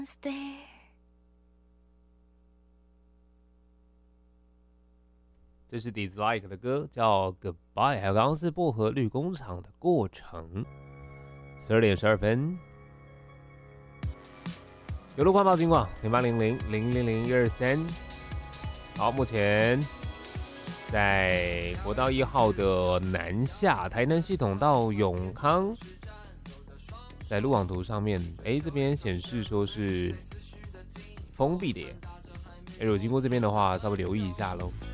这是 Dislike 的歌，叫 Goodbye， 还有刚刚是薄荷绿工厂的过程。12点12分，有路快报警广0800000123。好，目前在国道1号的南下台南系统到永康，在路网图上面，这边显示说是封闭的耶。如果经过这边的话，稍微留意一下喽。